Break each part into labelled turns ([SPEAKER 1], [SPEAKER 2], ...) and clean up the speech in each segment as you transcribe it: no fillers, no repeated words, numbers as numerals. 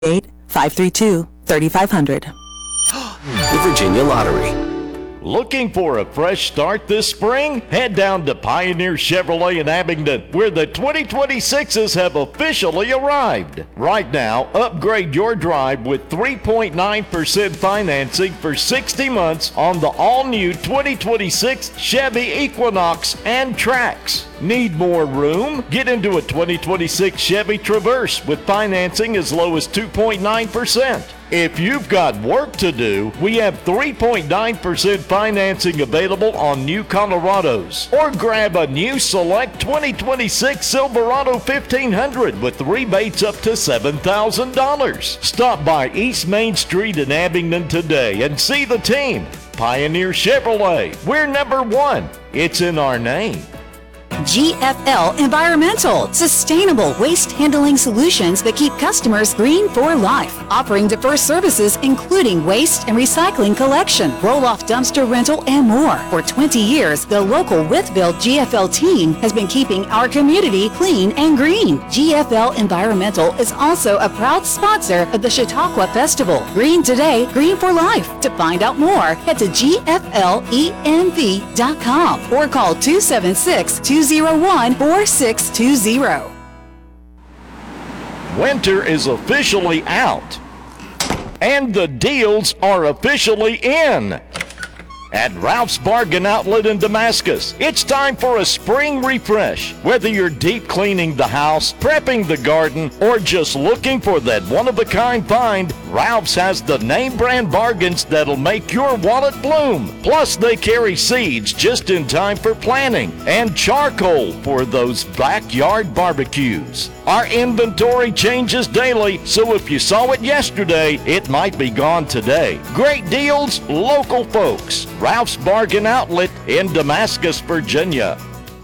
[SPEAKER 1] 8-532-3500.
[SPEAKER 2] The Virginia Lottery.
[SPEAKER 3] Looking for a fresh start this spring? Head down to Pioneer Chevrolet in Abingdon, where the 2026s have officially arrived. Right now, upgrade your drive with 3.9% financing for 60 months on the all-new 2026 Chevy Equinox and Trax. Need more room? Get into a 2026 Chevy Traverse with financing as low as 2.9%. If you've got work to do, we have 3.9% financing available on new Colorados. Or grab a new select 2026 Silverado 1500 with rebates up to $7,000. Stop by East Main Street in Abingdon today and see the team. Pioneer Chevrolet. We're number one. It's in our name.
[SPEAKER 1] GFL Environmental, sustainable waste handling solutions that keep customers green for life. Offering diverse services including waste and recycling collection, roll-off dumpster rental, and more. For 20 years, the local Wytheville GFL team has been keeping our community clean and green. GFL Environmental is also a proud sponsor of the Chautauqua Festival. Green today, green for life. To find out more, head to GFLENV.com or call 276-201-4620.
[SPEAKER 3] Winter is officially out, and the deals are officially in. At Ralph's Bargain Outlet in Damascus, it's time for a spring refresh. Whether you're deep cleaning the house, prepping the garden, or just looking for that one-of-a-kind find, Ralph's has the name brand bargains that'll make your wallet bloom. Plus, they carry seeds just in time for planting and charcoal for those backyard barbecues. Our inventory changes daily, so if you saw it yesterday, it might be gone today. Great deals, local folks. Ralph's Bargain Outlet in Damascus, Virginia.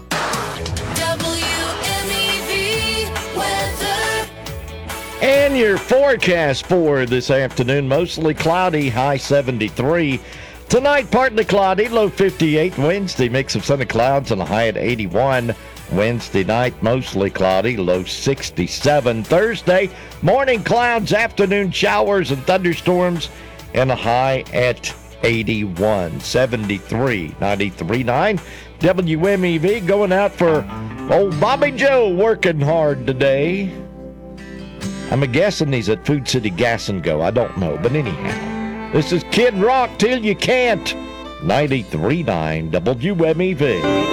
[SPEAKER 4] WMEV weather.
[SPEAKER 3] And your forecast for this afternoon, mostly cloudy, high 73. Tonight, partly cloudy, low 58. Wednesday, mix of sun and clouds and a high at 81. Wednesday night, mostly cloudy, low 67. Thursday, morning clouds, afternoon showers and thunderstorms, and a high at 81. 73, 93.9. WMEV going out for old Bobby Joe working hard today. I'm guessing he's at Food City Gas and Go. I don't know, but anyhow. This is Kid Rock Till You Can't. 93.9 WMEV.